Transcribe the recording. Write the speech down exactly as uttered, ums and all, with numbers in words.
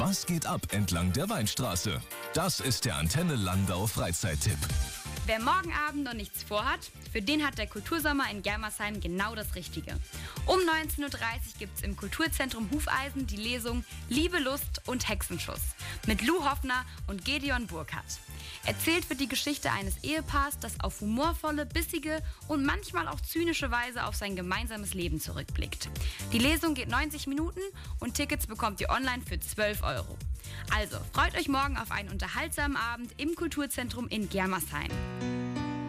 Was geht ab entlang der Weinstraße? Das ist der Antenne Landau Freizeittipp. Wer morgen Abend noch nichts vorhat, für den hat der Kultursommer in Germersheim genau das Richtige. Um neunzehn Uhr dreißig gibt es im Kulturzentrum Hufeisen die Lesung Liebe, Lust und Hexenschuss mit Lou Hoffner und Gedeon Burkhardt. Erzählt wird die Geschichte eines Ehepaars, das auf humorvolle, bissige und manchmal auch zynische Weise auf sein gemeinsames Leben zurückblickt. Die Lesung geht neunzig Minuten und Tickets bekommt ihr online für zwölf Euro. Also freut euch morgen auf einen unterhaltsamen Abend im Kulturzentrum in Germersheim.